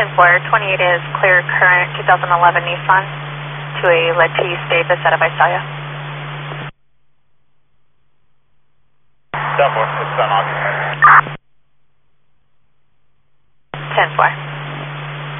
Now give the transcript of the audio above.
10-4, 28 is clear current 2011 Nissan to a Lettice Davis out of Visalia. 10-4, it's done on. 10-4.